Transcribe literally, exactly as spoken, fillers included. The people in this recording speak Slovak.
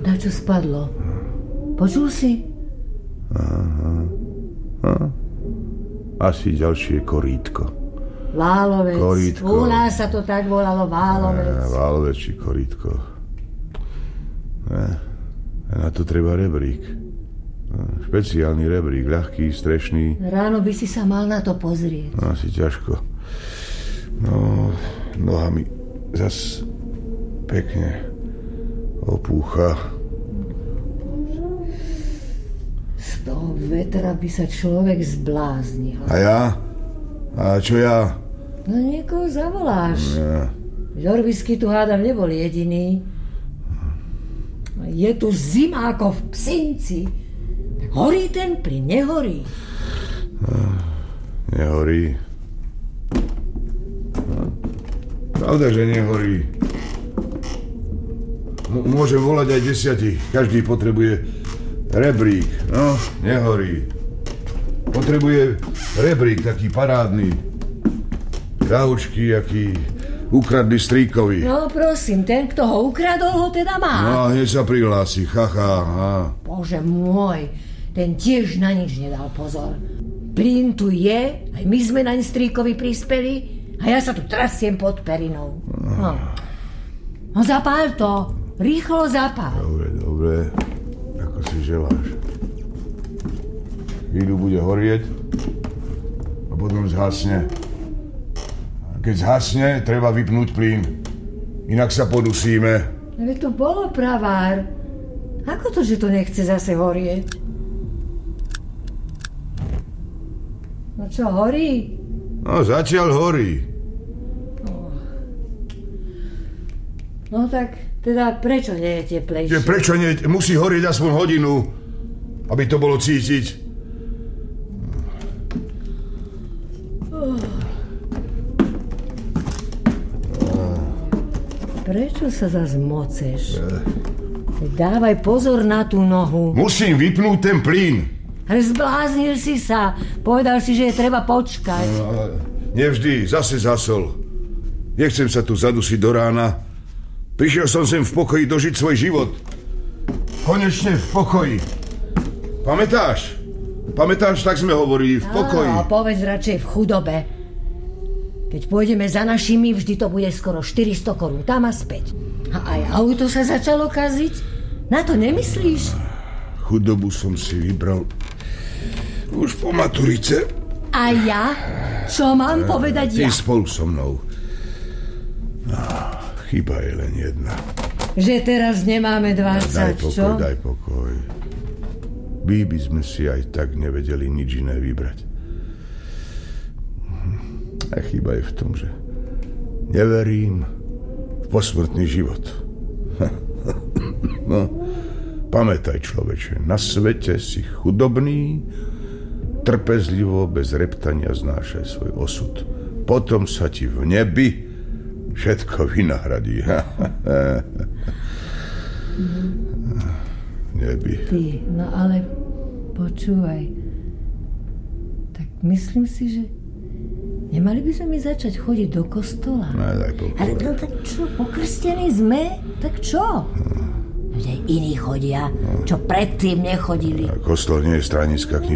Na čo spadlo? Počul si? Aha. Aha. Asi ďalšie korítko. Válovec. Korítko. U nás sa to tak volalo, válovec. E, válovec či korítko. E, na to treba rebrík. E, špeciálny rebrík, ľahký, strešný. Ráno by si sa mal na to pozrieť. Asi ťažko. No, nohami zas pekne opúcha. Z toho vetra by sa človek zbláznil. A ja? A čo ja? No niekoho zavoláš. Ja. Žorvisky tu hádam nebol jediný. Je tu zima ako v Psinci. Horí ten plyn, nehorí. Nehorí. Pravda, že nehorí. M- môžem volať aj desiatich. Každý potrebuje rebrík. No, nehorí. Potrebuje rebrík taký parádny. Kaučky, aký ukradli strýkovi. No prosím, ten, kto ho ukradol, ho teda má. No, hneď sa prihlási. Chacha. Ha. Bože môj, ten tiež na nič nedal pozor. Plyn tu je, aj my sme naň strýkovi prispeli a ja sa tu trasiem pod perinou. No, no zapál to. Rýchlo zapál. Dobre, dobre. Ako si želáš. Chvíľu bude horieť a potom zhasne. A keď zhasne, treba vypnúť plyn. Inak sa podusíme. Veď to bolo, pravár. Ako to, že to nechce zase horieť? No čo, horí? No, zatiaľ horí. No tak, teda prečo nie je teplejšie? Že prečo nie? Musí horieť aspoň hodinu, aby to bolo cítiť. Prečo sa zas moceš? Dávaj pozor na tú nohu. Musím vypnúť ten plyn. Ale zbláznil si sa. Povedal si, že je treba počkať. No, nevždy, zase zasol. Nechcem sa tu zadusiť do rána. Prišiel som sem v pokoji dožiť svoj život. Konečne v pokoji. Pamätáš? Pamätáš, tak sme hovorili, v pokoji. Áno, povedz radšej v chudobe. Keď pôjdeme za našimi, vždy to bude skoro štyristo korún tam a späť. A aj auto sa začalo kaziť? Na to nemyslíš? Chudobu som si vybral už po maturice. A ja? Čo mám povedať Ty ja? spolu so mnou. Chyba je len jedna. Že teraz nemáme dvadsať, daj pokoj, čo? Daj pokoj. My by sme si aj tak nevedeli nič iné vybrať. A chyba je v tom, že neverím v posmrtný život. No, pamätaj, človeče, na svete si chudobný, trpezlivo, bez reptania znášaj svoj osud. Potom sa ti v nebi všetko vynahradí. Nebi. Ty, no ale počúvaj. Tak myslím si, že nemali by sme mi začať chodiť do kostola. No, daj pokoj. Ale no tak čo, pokrstení sme? Tak čo? Veď aj iní chodia, čo predtým nechodili. Kostol nie je stranická kniha.